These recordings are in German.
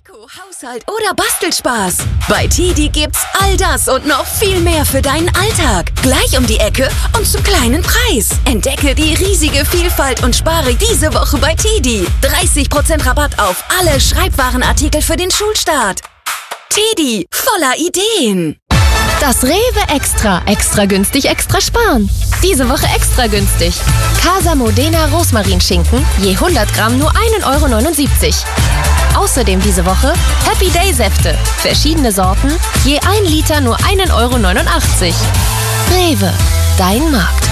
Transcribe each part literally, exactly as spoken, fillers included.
Deko, Haushalt oder Bastelspaß. Bei Tidi gibt's all das und noch viel mehr für deinen Alltag. Gleich um die Ecke und zum kleinen Preis. Entdecke die riesige Vielfalt und spare diese Woche bei Tidi. dreißig Prozent Rabatt auf alle Schreibwarenartikel für den Schulstart. Tidi, voller Ideen. Das Rewe Extra. Extra günstig, extra sparen. Diese Woche extra günstig. Casa Modena Rosmarinschinken, je hundert Gramm nur ein Euro neunundsiebzig. Außerdem diese Woche Happy Day Säfte. Verschiedene Sorten, je ein Liter nur ein Euro neunundachtzig. Rewe, dein Markt.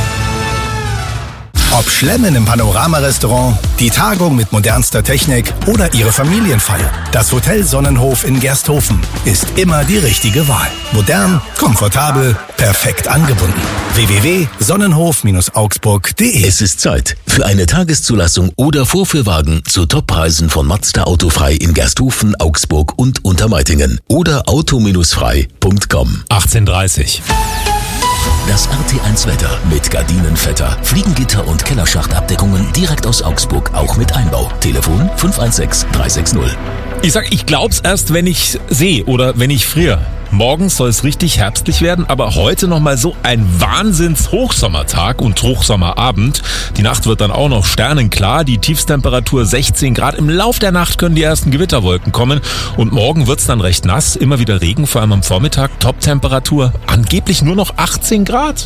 Ob Schlemmen im Panorama-Restaurant, die Tagung mit modernster Technik oder Ihre Familienfeier. Das Hotel Sonnenhof in Gersthofen ist immer die richtige Wahl. Modern, komfortabel, perfekt angebunden. w w w punkt sonnenhof augsburg punkt de. Es ist Zeit für eine Tageszulassung oder Vorführwagen zu Toppreisen von Mazda Autofrei in Gersthofen, Augsburg und Untermeitingen oder auto frei punkt com. achtzehn Uhr dreißig. Das R T eins Wetter mit Gardinenvetter, Fliegengitter und Kellerschachtabdeckungen direkt aus Augsburg, auch mit Einbau. Telefon fünf eins sechs drei sechs null. Ich sag, ich glaub's erst, wenn ich sehe oder wenn ich friere. Morgens soll es richtig herbstlich werden, aber heute nochmal so ein Wahnsinns-Hochsommertag und Hochsommerabend. Die Nacht wird dann auch noch sternenklar, die Tiefstemperatur sechzehn Grad. Im Lauf der Nacht können die ersten Gewitterwolken kommen und morgen wird's dann recht nass, immer wieder Regen, vor allem am Vormittag. Toptemperatur angeblich nur noch achtzehn Grad.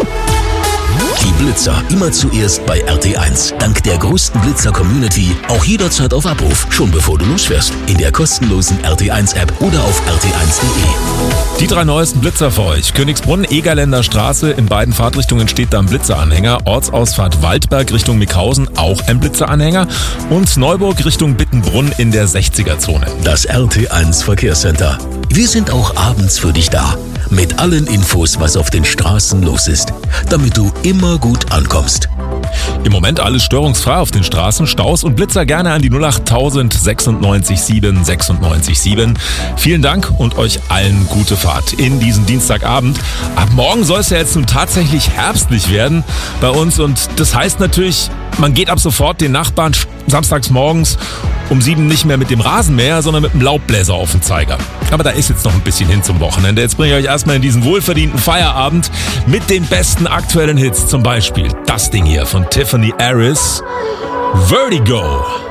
Die Blitzer immer zuerst bei R T eins. Dank der größten Blitzer-Community auch jederzeit auf Abruf, schon bevor du losfährst. In der kostenlosen R T eins App oder auf r t eins punkt de. Die drei neuesten Blitzer für euch. Königsbrunn, Egerländer Straße, in beiden Fahrtrichtungen steht da ein Blitzeranhänger. Ortsausfahrt Waldberg Richtung Mickhausen, auch ein Blitzeranhänger. Und Neuburg Richtung Bittenbrunn in der sechziger-Zone. Das R T eins Verkehrscenter. Wir sind auch abends für dich da. Mit allen Infos, was auf den Straßen los ist, damit du immer gut ankommst. Im Moment alles störungsfrei auf den Straßen, Staus und Blitzer gerne an die null acht tausend sechsundneunzig sieben sechsundneunzig sieben. Vielen Dank und euch allen gute Fahrt in diesen Dienstagabend. Ab morgen soll es ja jetzt nun tatsächlich herbstlich werden bei uns und das heißt natürlich, man geht ab sofort den Nachbarn samstags morgens um sieben nicht mehr mit dem Rasenmäher, sondern mit dem Laubbläser auf den Zeiger. Aber da ist jetzt noch ein bisschen hin zum Wochenende. Jetzt bringe ich euch erstmal in diesen wohlverdienten Feierabend mit den besten aktuellen Hits. Zum Beispiel das Ding hier von Tiffany Harris, Vertigo.